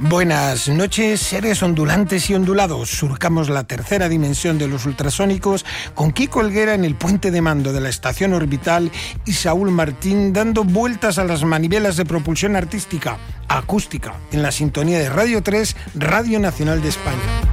Buenas noches, seres ondulantes y ondulados. Surcamos la tercera dimensión de los ultrasónicos con Kiko Helguera en el puente de mando de la estación orbital y Saúl Martín dando vueltas a las manivelas de propulsión artística, acústica, en la sintonía de Radio 3, Radio Nacional de España.